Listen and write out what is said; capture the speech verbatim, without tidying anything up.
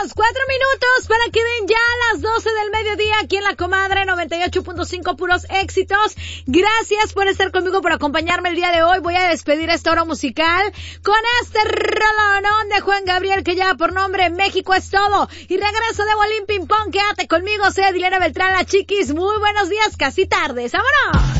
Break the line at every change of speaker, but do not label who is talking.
minutos, cuatro minutos para que den ya las doce del mediodía aquí en La Comadre noventa y ocho punto cinco, puros éxitos. Gracias por estar conmigo, por acompañarme el día de hoy. Voy a despedir esta hora musical con este rolonón de Juan Gabriel que lleva por nombre México es todo. Y regreso de Bolín Ping Pong. Quédate conmigo, soy Adilera Beltrán, la Chiquis. Muy buenos días, casi tardes. ¡Vámonos!